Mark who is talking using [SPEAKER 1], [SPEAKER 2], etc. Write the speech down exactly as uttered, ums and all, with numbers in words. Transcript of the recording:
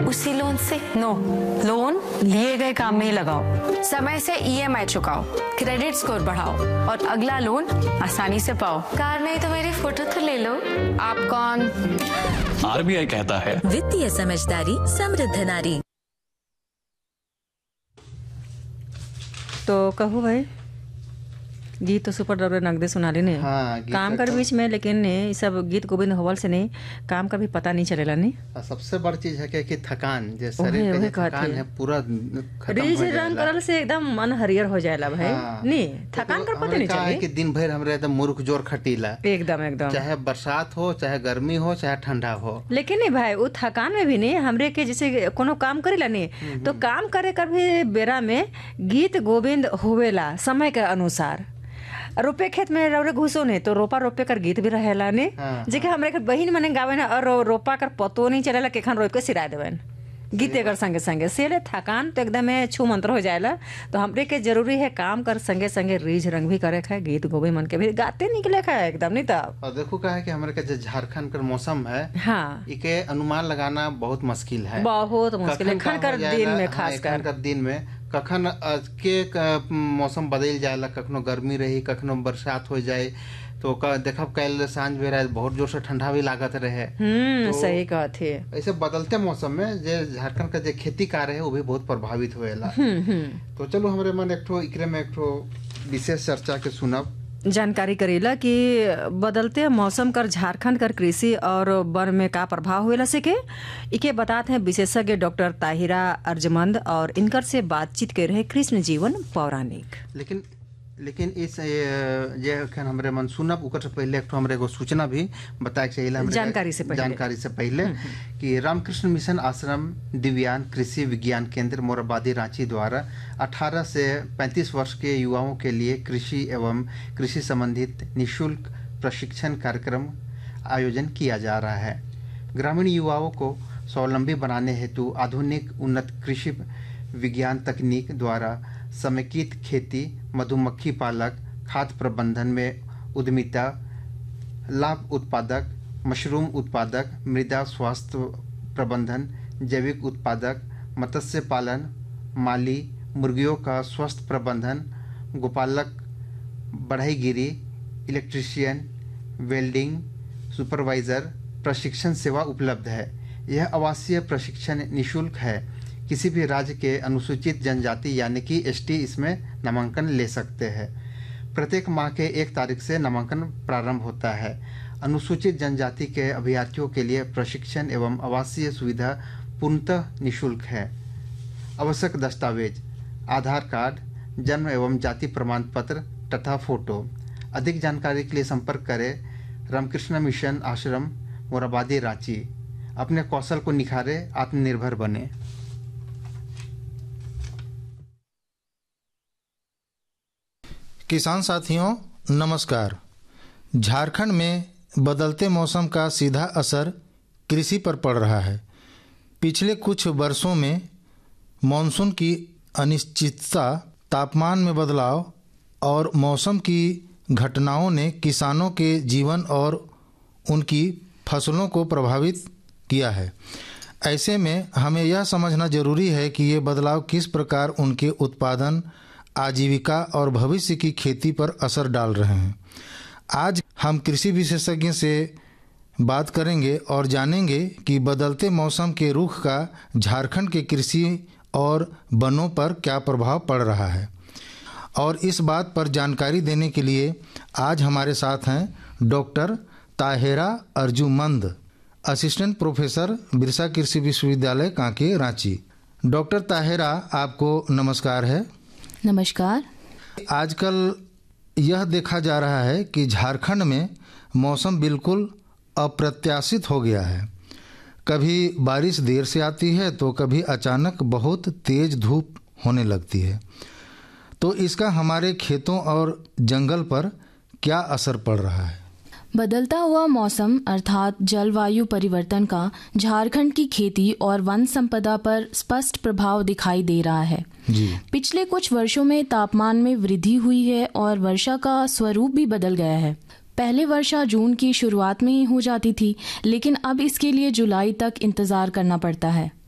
[SPEAKER 1] उसी लोन से?
[SPEAKER 2] No, loan लिए गए काम में ही लगाओ,
[SPEAKER 1] समय से ईएमआई चुकाओ, क्रेडिट स्कोर बढ़ाओ और अगला लोन आसानी से पाओ। कार नहीं तो मेरी फोटो तो ले लो। आप कौन?
[SPEAKER 3] आरबीआई कहता है
[SPEAKER 4] वित्तीय समझदारी समृद्ध नारी।
[SPEAKER 2] तो कहो भाई, गीत तो सुपर डबल नगदे सुना लेने
[SPEAKER 5] हाँ,
[SPEAKER 2] काम कर बीच में, लेकिन ने सब गीत गोविंद होवल से नहीं काम का भी पता नहीं चलेला नहीं।
[SPEAKER 5] सबसे बड़ी चीज है कि, कि थकान जे
[SPEAKER 2] ओहे,
[SPEAKER 5] शरीर
[SPEAKER 2] ओहे
[SPEAKER 5] के थकान है पूरा खत्म
[SPEAKER 2] रीज
[SPEAKER 5] हो
[SPEAKER 2] रंग
[SPEAKER 5] जाएगा।
[SPEAKER 2] करल से एकदम मन हरियर हो जाएला भाई।
[SPEAKER 5] हाँ।
[SPEAKER 2] नहीं थकान कर पता नहीं
[SPEAKER 5] का है
[SPEAKER 2] चले
[SPEAKER 5] कि दिन भर हमरे एकदम मुर्ख जोर खटीला,
[SPEAKER 2] एकदम एकदम,
[SPEAKER 5] चाहे बरसात हो, चाहे गर्मी हो, चाहे ठंडा हो।
[SPEAKER 2] लेकिन नहीं भाई वो थकान में भी नहीं हमरे के जैसे कोनो काम करेला नहीं तो काम करे कर भी बेरा में गीत गोविंद होवेला समय के अनुसार। रोपे खेत में रौरे घुसो नहीं तो रोपा रोपे कर गीत भी रहेला ने
[SPEAKER 5] हाँ,
[SPEAKER 2] जेके हमरे के बहिन मने गावे ना और रोपा कर पतो नहीं चलेला केखन रोप के सिरा देवन गीते कर संगे संगे सेले थकान तो एकदम छू मंत्र हो जाएला। तो हमरे के जरूरी है काम कर संगे संगे रीझ रंग भी करे खाए, गीत गोविंद मन के भी गाते निकले खाए एकदम नहीं तब।
[SPEAKER 5] और देखो क्या है कि हमारे के जो झारखंड का मौसम है,
[SPEAKER 2] हाँ
[SPEAKER 5] इके अनुमान लगाना बहुत मुश्किल है,
[SPEAKER 2] बहुत मुश्किल है,
[SPEAKER 5] कखन
[SPEAKER 2] खन
[SPEAKER 5] का
[SPEAKER 2] कर
[SPEAKER 5] हो जाएला,
[SPEAKER 2] दिन में
[SPEAKER 5] हाँ,
[SPEAKER 2] खास
[SPEAKER 5] एखन
[SPEAKER 2] कर
[SPEAKER 5] कर दिन में कखन अ, के क- मौसम बदल जाएला, कखनो गर्मी रही, कखनो बरसात हो जाए। तो क- देखब कल सांझ बेरा बहुत जोर से ठंडा भी लागत रहे।
[SPEAKER 2] हम्म
[SPEAKER 5] तो
[SPEAKER 2] सही कहत है।
[SPEAKER 5] ऐसे बदलते मौसम में जे झारखंड का जो खेती कार्य है वो भी बहुत प्रभावित होएला। तो चलो हमारे मन एक ठो एकरे में एक ठो विशेष चर्चा के सुनब
[SPEAKER 2] जानकारी करेला कि बदलते मौसम कर झारखंड कर कृषि और वन में का प्रभाव हुएला से के इके बताते हैं विशेषज्ञ डॉक्टर ताहिरा अर्जमंद और इनकर से बातचीत कर रहे कृष्ण जीवन पौराणिक।
[SPEAKER 5] लेकिन लेकिन इस ये जे अखन हमरे मन सुनब ओकर से पहले एक ठो हमरे एगो सूचना भी बताए के चाहिए हमरे
[SPEAKER 2] जानकारी से पहले।
[SPEAKER 5] जानकारी से पहले कि रामकृष्ण मिशन आश्रम दिव्यांग कृषि विज्ञान केंद्र मोराबादी रांची द्वारा अठारह से पैंतीस वर्ष के युवाओं के लिए कृषि एवं कृषि संबंधित निःशुल्क प्रशिक्षण कार्यक्रम आयोजन किया जा रहा है। ग्रामीण युवाओं को स्वावलंबी बनाने हेतु आधुनिक उन्नत कृषि विज्ञान तकनीक द्वारा समेकित खेती, मधुमक्खी पालक, खाद्य प्रबंधन में उद्यमिता, लाभ उत्पादक, मशरूम उत्पादक, मृदा स्वास्थ्य प्रबंधन, जैविक उत्पादक, मत्स्य पालन, माली, मुर्गियों का स्वस्थ प्रबंधन, गोपालक, बढ़ईगिरी, इलेक्ट्रीशियन, वेल्डिंग, सुपरवाइजर प्रशिक्षण सेवा उपलब्ध है। यह आवासीय प्रशिक्षण निःशुल्क है। किसी भी राज्य के अनुसूचित जनजाति यानी कि एसटी इसमें नामांकन ले सकते हैं। प्रत्येक माह के एक तारीख से नामांकन प्रारंभ होता है। अनुसूचित जनजाति के अभ्यर्थियों के लिए प्रशिक्षण एवं आवासीय सुविधा पूर्णतः निःशुल्क है। आवश्यक दस्तावेज आधार कार्ड, जन्म एवं जाति प्रमाण पत्र तथा फोटो। अधिक जानकारी के लिए संपर्क करें रामकृष्ण मिशन आश्रम मोराबादी रांची। अपने कौशल को निखारे, आत्मनिर्भर बने।
[SPEAKER 6] किसान साथियों नमस्कार। झारखंड में बदलते मौसम का सीधा असर कृषि पर पड़ रहा है। पिछले कुछ वर्षों में मानसून की अनिश्चितता, तापमान में बदलाव और मौसम की घटनाओं ने किसानों के जीवन और उनकी फसलों को प्रभावित किया है। ऐसे में हमें यह समझना जरूरी है कि ये बदलाव किस प्रकार उनके उत्पादन, आजीविका और भविष्य की खेती पर असर डाल रहे हैं। आज हम कृषि विशेषज्ञ से बात करेंगे और जानेंगे कि बदलते मौसम के रुख का झारखंड के कृषि और वनों पर क्या प्रभाव पड़ रहा है। और इस बात पर जानकारी देने के लिए आज हमारे साथ हैं doctor Tahira Arjumand, assistant professor Birsa कृषि विश्वविद्यालय कांके रांची। डॉक्टर ताहिरा, आपको नमस्कार है।
[SPEAKER 7] नमस्कार।
[SPEAKER 6] आजकल यह देखा जा रहा है कि झारखंड में मौसम बिल्कुल अप्रत्याशित हो गया है। कभी बारिश देर से आती है तो कभी अचानक बहुत तेज धूप होने लगती है। तो इसका हमारे खेतों और जंगल पर क्या असर पड़ रहा है?
[SPEAKER 7] बदलता हुआ मौसम अर्थात जलवायु परिवर्तन का झारखंड की खेती और वन संपदा पर स्पष्ट प्रभाव दिखाई दे रहा है।
[SPEAKER 6] जी।
[SPEAKER 7] पिछले कुछ वर्षों में तापमान में वृद्धि हुई है और वर्षा का स्वरूप भी बदल गया है। पहले वर्षा जून की शुरुआत में ही हो जाती थी, लेकिन अब इसके लिए जुलाई तक इंतजार करना पड़ता है।